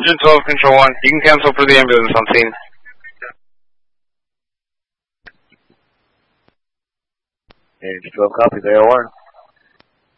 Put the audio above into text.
Engine 12, Control 1. You can cancel for the ambulance on scene. Engine 12 copies, AOR.